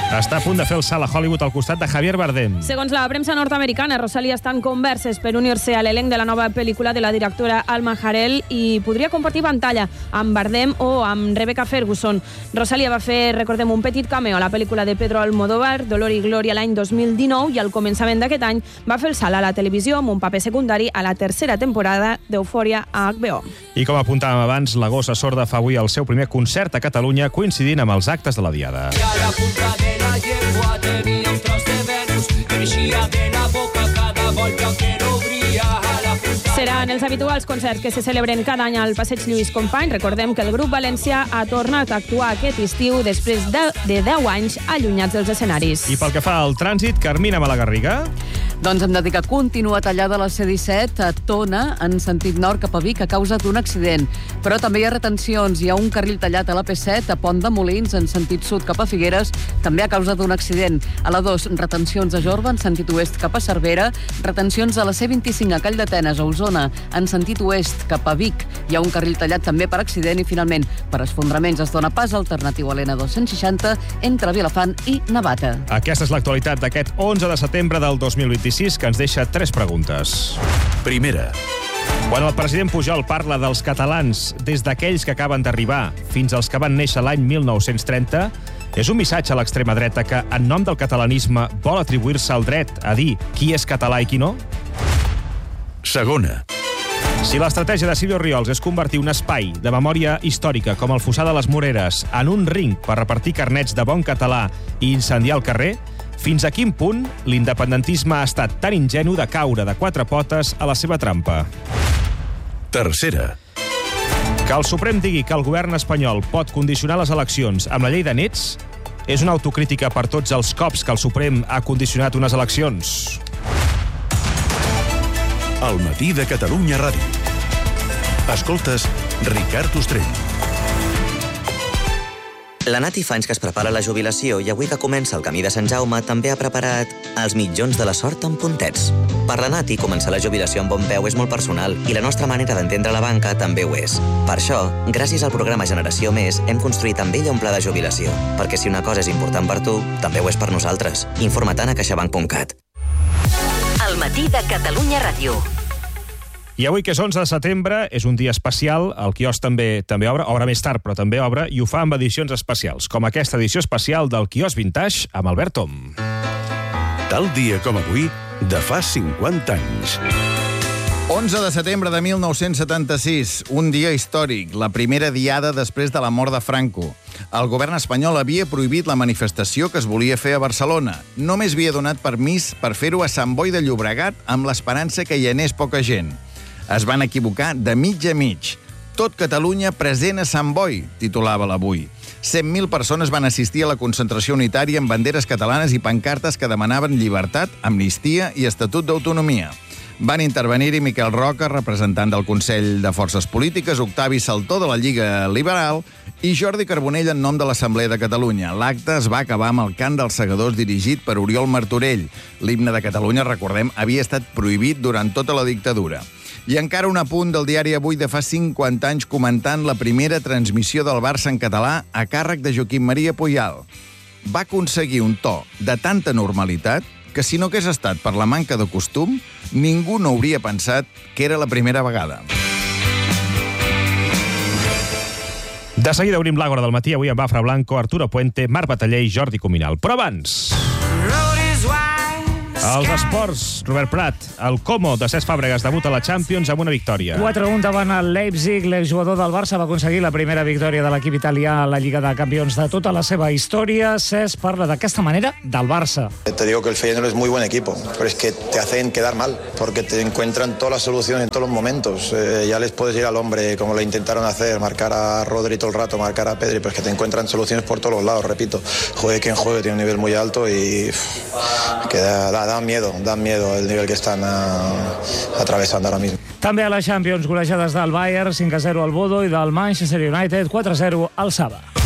Està a punt de fer el salt a Hollywood al costat de Javier Bardem. Segons la premsa nord-americana, Rosalía està en converses per unir-se a l'elenc de la nova pel·lícula de la directora Alma Har'el i podria compartir pantalla amb Bardem o amb Rebecca Ferguson. Rosalía va fer, recordem, un petit cameo a la pel·lícula de Pedro Almodóvar, Dolor i Glòria, l'any 2019, i al començament d'aquest any va fer el salt a la televisió amb un paper secundari a la tercera temporada d'Eufòria a HBO. I com apuntàvem abans, la Gossa Sorda fa avui el seu primer concert a Catalunya, coincidint amb els actes de la Diada. La llengua tenia un tros de Venus que eixia de la boca cada volta que l'obria a la punta. Seran els habituals concerts que se celebren cada any al Passeig Lluís Companys. Recordem que el grup valencià ha tornat a actuar aquest estiu després de 10 anys allunyats dels escenaris. I pel que fa al trànsit, Carmina Malagarriga. Doncs hem de dir que continua tallada la C-17 a Tona, en sentit nord cap a Vic, a causa d'un accident. Però també hi ha retencions. Hi ha un carril tallat a la P7, a Pont de Molins, en sentit sud cap a Figueres, també a causa d'un accident. A la 2, retencions a Jorba, en sentit oest cap a Cervera. Retencions a la C-25 a Call d'Atenes, a Osona, en sentit oest cap a Vic. Hi ha un carril tallat també per accident i, finalment, per esfondraments es dona pas alternatiu a l'N260 entre Vilafant i Navata. Aquesta és l'actualitat d'aquest 11 de setembre del 2026, que ens deixa 3 preguntes. Primera. Quan el president Pujol parla dels catalans des d'aquells que acaben d'arribar fins als que van néixer l'any 1930, és un missatge a l'extrema dreta que, en nom del catalanisme, vol atribuir-se el dret a dir qui és català i qui no? Segona. Si l'estratègia de Silvio Riols és convertir un espai de memòria històrica com el Fossar de les Moreres en un ring per repartir carnets de bon català i incendiar el carrer, fins a quin punt l'independentisme ha estat tan ingenu de caure de 4 potes a la seva trampa? Tercera. Que el Suprem digui que el govern espanyol pot condicionar les eleccions amb la llei de nets és una autocrítica per tots els cops que el Suprem ha condicionat unes eleccions. El matí de Catalunya Ràdio. Escoltes Ricard Ostrell. La Nati fa anys que es prepara la jubilació i avui que comença el camí de Sant Jaume també ha preparat els mitjons de la sort amb puntets. Per la Nati, començar la jubilació amb bon peu és molt personal i la nostra manera d'entendre la banca també ho és. Per això, gràcies al programa Generació Més, hem construït amb ella un pla de jubilació. Perquè si una cosa és important per tu, també ho és per nosaltres. Informa't a caixabank.cat. El matí de Catalunya Ràdio. I avui, que és 11 de setembre, és un dia especial. El quiosc també obre més tard, però també obre, i ho fa amb edicions especials, com aquesta edició especial del Quiosc Vintage amb Albert Tom. Tal dia com avui, de fa 50 anys. 11 de setembre de 1976, un dia històric, la primera diada després de la mort de Franco. El govern espanyol havia prohibit la manifestació que es volia fer a Barcelona. Només havia donat permís per fer-ho a Sant Boi de Llobregat amb l'esperança que hi anés poca gent. Es van equivocar de mig a mig. Tot Catalunya present a Sant Boi, titulava l'Avui. 100.000 persones van assistir a la concentració unitària amb banderes catalanes i pancartes que demanaven llibertat, amnistia i estatut d'autonomia. Van intervenir-hi Miquel Roca, representant del Consell de Forces Polítiques, Octavi Saltó, de la Lliga Liberal, i Jordi Carbonell en nom de l'Assemblea de Catalunya. L'acte es va acabar amb el cant dels segadors dirigit per Oriol Martorell. L'himne de Catalunya, recordem, havia estat prohibit durant tota la dictadura. I encara un apunt del diari Avui de fa 50 anys comentant la primera transmissió del Barça en català a càrrec de Joaquim Maria Puyal. Va aconseguir un to de tanta normalitat que si no hagués estat per la manca de costum, ningú no hauria pensat que era la primera vegada. De seguida obrim l'Àgora del matí, avui amb Bafra Blanco, Arturo Puente, Marc Bataller i Jordi Cuminal. Però abans... Els esports, Robert Prat, el Como de Cesc Fàbregas debuta a la Champions amb una victòria. 4-1 davant el Leipzig. L'exjugador del Barça va aconseguir la primera victòria de l'equip italià a la Lliga de Campions de tota la seva història. Cesc parla d'aquesta manera del Barça. Te digo que el Feyenoord es muy buen equipo, pero es que te hacen quedar mal, porque te encuentran todas las soluciones en todos los momentos. Ya les puedes ir al hombre, como lo intentaron hacer, marcar a Rodri todo el rato, marcar a Pedri, pero es que te encuentran soluciones por todos los lados, repito. Juegue quien juegue, tiene un nivel muy alto y que da miedo el nivel que están atravesando ahora mismo. També a la Champions, golejades del Bayern, 5-0 al Bodo, i del Manchester United, 4-0 al Saba.